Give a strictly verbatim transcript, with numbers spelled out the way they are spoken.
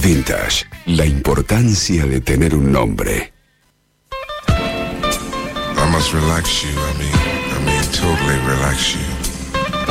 Vintage, la importancia de tener un nombre. I must relax you, I mean, I mean, totally relax you.